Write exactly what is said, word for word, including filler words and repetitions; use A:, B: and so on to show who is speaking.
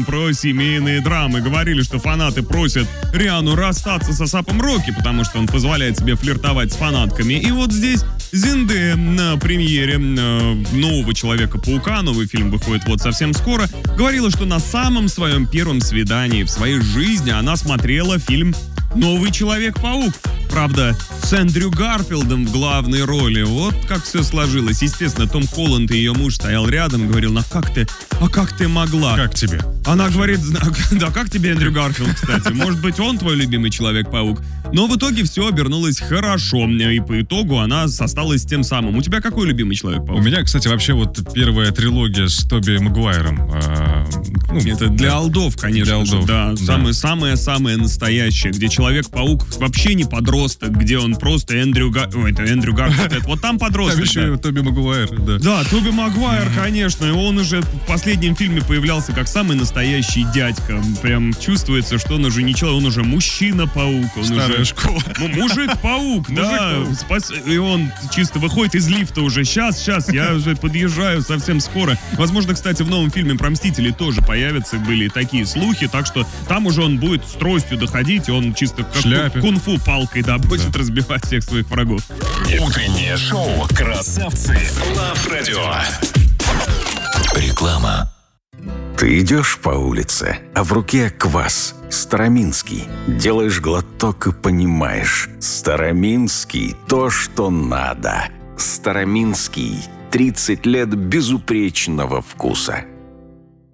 A: про семейные драмы. Говорили, что фанаты просят Риану расстаться с А$АПом Роки, потому что он позволяет себе флиртовать с фанатками. И вот здесь Зендея на премьере э, нового Человека-паука, новый фильм выходит вот совсем скоро, говорила, что на самом своем первом свидании в своей жизни она смотрела фильм «Новый Человек-паук». Правда, с Эндрю Гарфилдом в главной роли. Вот как все сложилось. Естественно, Том Холланд и ее муж стоял рядом и говорил: «А как ты, а как ты могла?»
B: Как тебе?
A: Она говорит: «Да, как тебе Эндрю Гарфилд, кстати? Может быть, он твой любимый Человек-паук?» Но в итоге все обернулось хорошо. И по итогу она осталась тем самым. У тебя какой любимый Человек-паук?
B: У меня, кстати, вообще вот первая трилогия с Тоби Магуайром. А, ну,
A: это для олдов, конечно.
B: Для олдов,
A: же, да.
B: да.
A: Самое-самое-самое настоящее, где Человек-паук вообще не подросток, где он просто Эндрю Гар... Ой, это Эндрю Гарфилд. Вот там подросток.
B: Там еще
A: да.
B: Тоби Магуайр, да.
A: Да, Тоби Магуайр, конечно. И он уже в последнем фильме появлялся как самый настоящий дядька. Прям чувствуется, что он уже не человек, он уже мужчина-паук. Он
B: Старая
A: уже...
B: школа.
A: Мужик-паук, да. Спас... И он чисто выходит из лифта уже. Сейчас, сейчас, я уже подъезжаю совсем скоро. Возможно, кстати, в новом фильме про Мстителей тоже появятся, были такие слухи, так что там уже он будет с тростью доходить, и он чисто как
B: Шляпе.
A: кунг-фу палкой, да, будет да. разбивать всех своих врагов.
C: Утреннее шоу «Красавцы» Лав Радио.
D: Реклама. Ты идешь по улице, а в руке квас. Староминский. Делаешь глоток и понимаешь. Староминский – то, что надо. Староминский. тридцать лет безупречного вкуса.